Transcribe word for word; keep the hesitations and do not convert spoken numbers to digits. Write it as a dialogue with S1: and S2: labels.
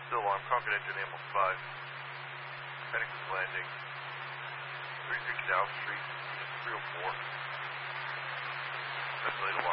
S1: still on. Concord engine ambulance five. Medicus landing. thirty-six South Street, three oh four. Escalator